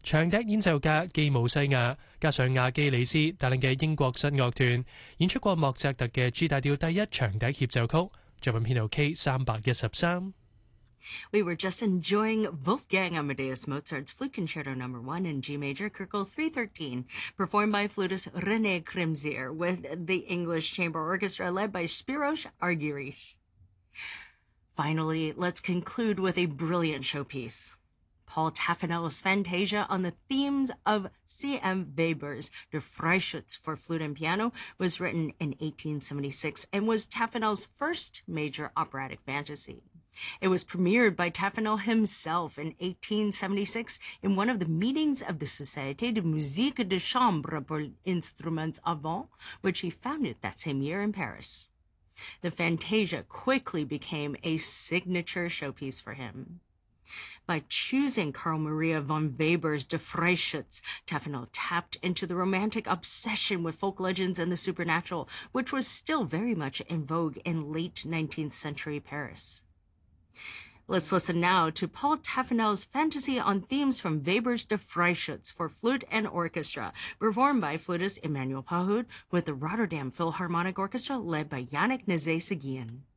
長笛演奏家基姆西亞加上亞基里斯帶領嘅英國室樂團演出過莫扎特嘅 G 大調第一長笛協奏曲，作品編號 K313。 We were just enjoying Wolfgang Amadeus Mozart's Flute Concerto No. 1 in G major, Köchel 313, performed by flutist René Kremsier with the English Chamber Orchestra led by Spiros Argyris. Finally, let's conclude with a brilliant showpiece. Paul Taffanel's Fantasia on the themes of C.M. Weber's Der Freischütz for flute and piano was written in 1876 and was Taffanel's first major operatic fantasy. It was premiered by Taffanel himself in 1876 in one of the meetings of the Société de Musique de Chambre pour Instruments Avant, which he founded that same year in Paris. The Fantasia quickly became a signature showpiece for him. By choosing Carl Maria von Weber's Der Freischütz, Taffanel tapped into the romantic obsession with folk legends and the supernatural, which was still very much in vogue in late 19th century Paris. Let's listen now to Paul Taffanel's fantasy on themes from Weber's Der Freischütz for flute and orchestra, performed by flutist Emmanuel Pahud with the Rotterdam Philharmonic Orchestra led by Yannick Nézet-Séguien.